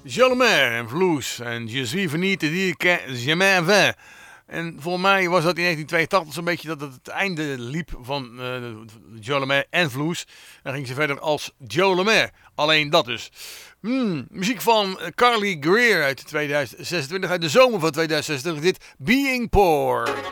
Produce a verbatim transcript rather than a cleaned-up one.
Jolemaire en Vloes en Je suis venu te dire que je m'en vais. En voor mij was dat in negentien tweeëntachtig zo'n beetje dat het het einde liep van uh, Jolemaire en Vloes. En dan ging ze verder als Jolemaire. Alleen dat dus. Hmm, muziek van Carly Greer uit tweeduizend zesentwintig, uit de zomer van tweeduizend zesentwintig. Dit Being Poor.